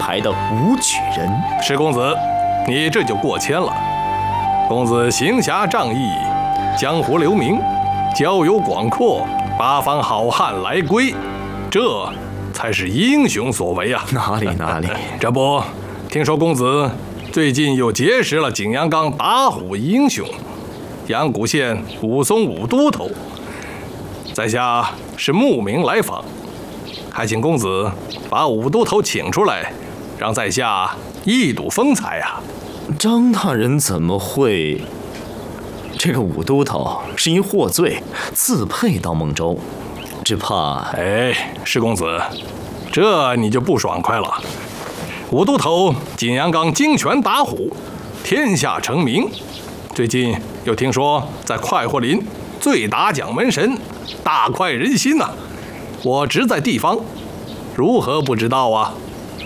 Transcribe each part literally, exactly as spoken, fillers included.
牌的武举人。 石公子，你这就过谦了。公子行侠仗义，江湖留名，交友广阔，八方好汉来归，这才是英雄所为啊！ 哪里哪里， 这不，听说公子最近又结识了景阳冈打虎英雄阳谷县武松武都头，在下是慕名来访，还请公子把武都头请出来，让在下一睹风采啊！ 张大人怎么会？这个武都头是因获罪，自配到孟州，只怕…… 哎，石公子，这你就不爽快了。武都头景阳冈精拳打虎，天下成名。最近又听说在快活林醉打蒋门神，大快人心呐、啊！我职在地方，如何不知道啊？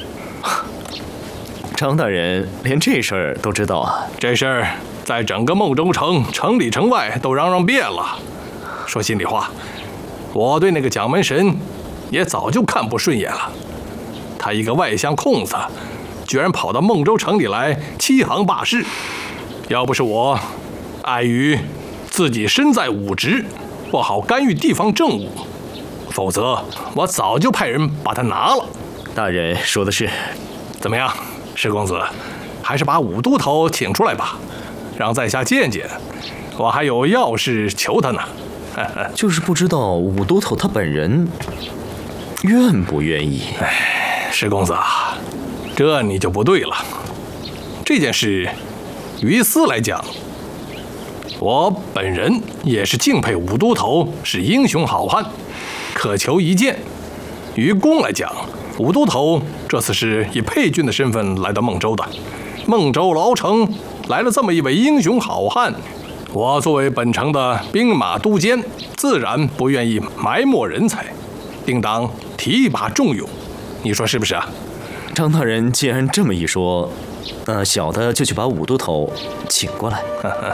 张大人连这事儿都知道啊？ 这事儿在整个孟州城城里城外都嚷嚷遍了。说心里话，我对那个蒋门神也早就看不顺眼了。他一个外乡空子，居然跑到孟州城里来欺行霸市。要不是我碍于自己身在武职，不好干预地方政务，否则我早就派人把他拿了。 大人说的是。 怎么样，石公子，还是把武都头请出来吧，让在下见见。我还有要事求他呢。 就是不知道武都头他本人愿不愿意。 哎，石公子啊，这你就不对了。这件事于私来讲，我本人也是敬佩武都头是英雄好汉，渴求一见。于公来讲，武都头这次是以配军的身份来到孟州的，孟州牢城来了这么一位英雄好汉，我作为本城的兵马都监，自然不愿意埋没人才，定当提拔重用。你说是不是啊？ 张大人既然这么一说，那小的就去把武都头请过来。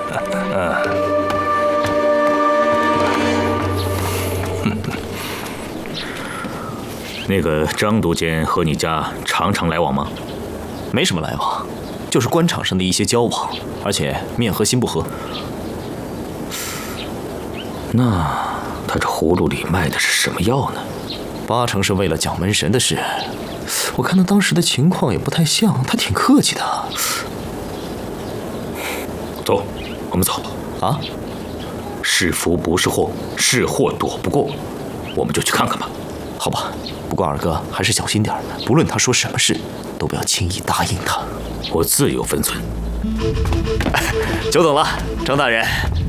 那个张都监和你家常常来往吗？ 没什么来往，就是官场上的一些交往，而且面和心不和。 那他这葫芦里卖的是什么药呢？ 八成是为了蒋门神的事。我看他当时的情况也不太像，他挺客气的。 走，我们走。 啊？ 是福不是祸，是祸躲不过，我们就去看看吧。 好吧，不过二哥还是小心点，不论他说什么事，都不要轻易答应他。 我自有分寸。 久等了，张大人。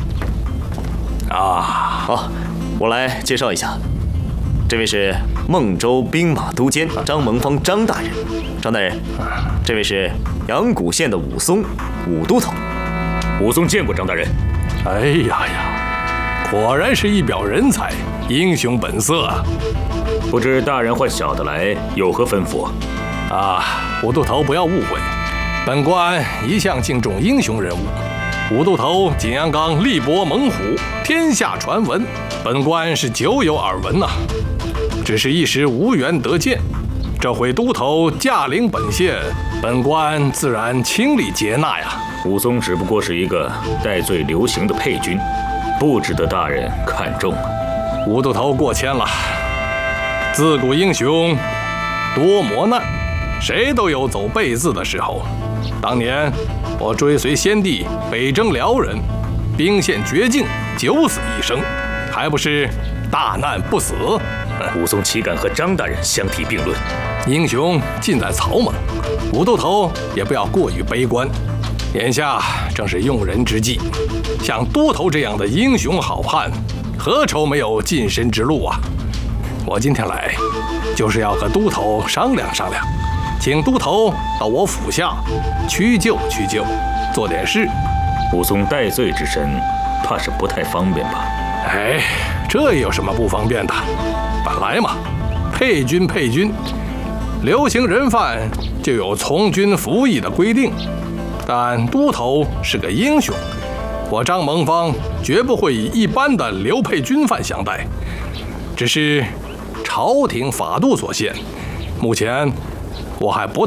啊， 好，我来介绍一下，这位是孟州兵马都监张蒙方张大人。张大人，这位是阳谷县的武松武都头。 武松见过张大人。 哎呀呀，果然是一表人才，英雄本色啊！ 不知大人唤小的来有何吩咐？ 啊，武都头不要误会，本官一向敬重英雄人物。武都头景阳冈力搏猛虎，天下传闻，本官是久有耳闻呐、啊。只是一时无缘得见，这回都头驾临本县，本官自然倾力接纳呀。 武松只不过是一个戴罪流刑的配军，不值得大人看重啊。 武都头过谦了。自古英雄多磨难，谁都有走背字的时候。当年我追随先帝北征辽人，兵陷绝境，九死一生，还不是大难不死？ 武松岂敢和张大人相提并论？ 英雄尽在草莽，武都头也不要过于悲观。眼下正是用人之际，像都头这样的英雄好汉，何愁没有晋升之路啊？我今天来，就是要和都头商量商量，请都头到我府下屈就屈就，做点事。 武松戴罪之身，怕是不太方便吧？ 哎，这有什么不方便的？本来嘛，配军配军，流行人犯就有从军服役的规定。但都头是个英雄，我张蒙方绝不会以一般的流配军犯相待。只是朝廷法度所限，目前我还不